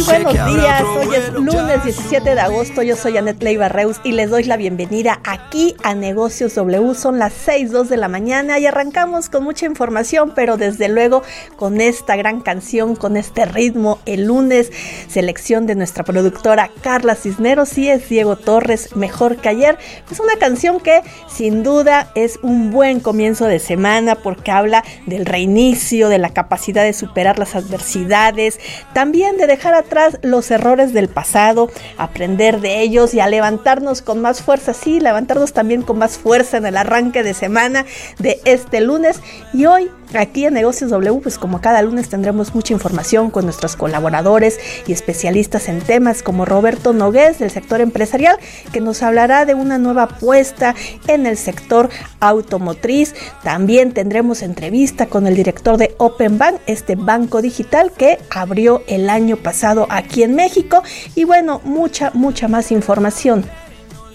Muy buenos días, hoy es lunes 17 de agosto, yo soy Anet Leiva Reus y les doy la bienvenida aquí a Negocios W. Son las 6:02 de la mañana y arrancamos con mucha información, pero desde luego con esta gran canción, con este ritmo, el lunes, selección de nuestra productora Carla Cisneros y es Diego Torres, Mejor que ayer. Es una canción que sin duda es un buen comienzo de semana porque habla del reinicio, de la capacidad de superar las adversidades, también de dejar atrás los errores del pasado, aprender de ellos y a levantarnos con más fuerza, sí, levantarnos también con más fuerza en el arranque de semana de este lunes. Y hoy aquí en Negocios W, pues como cada lunes tendremos mucha información con nuestros colaboradores y especialistas en temas como Roberto Nogués del sector empresarial, que nos hablará de una nueva apuesta en el sector automotriz. También tendremos entrevista con el director de Open Bank, este banco digital que abrió el año pasado aquí en México. Y bueno, mucha más información.